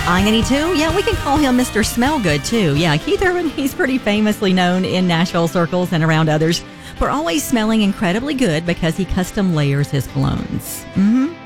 I-92, yeah, we can call him Mr. Smellgood, too. Yeah, Keith Urban, he's pretty famously known in Nashville circles and around others for always smelling incredibly good because he custom layers his colognes. Mm-hmm.